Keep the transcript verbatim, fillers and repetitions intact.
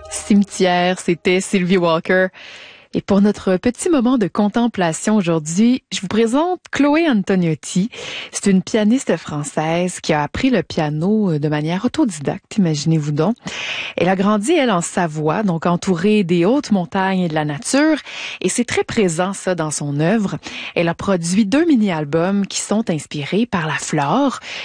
Cimetière, c'était Sylvie Walker. Et pour notre petit moment de contemplation aujourd'hui, je vous présente Chloé Antoniotti. C'est une pianiste française qui a appris le piano de manière autodidacte, imaginez-vous donc. Elle a grandi, elle, en Savoie, donc entourée des hautes montagnes et de la nature. Et c'est très présent, ça, dans son œuvre. Elle a produit deux mini-albums qui sont inspirés par la flore.